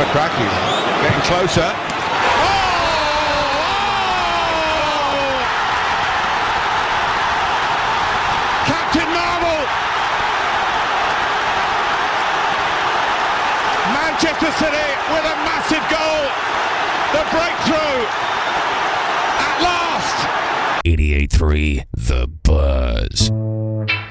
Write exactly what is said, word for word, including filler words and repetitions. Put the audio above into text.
have a crack. He's getting closer. Oh! Captain Marvel! Manchester City with a massive goal. The breakthrough at last. eighty-eight point three The Buzz.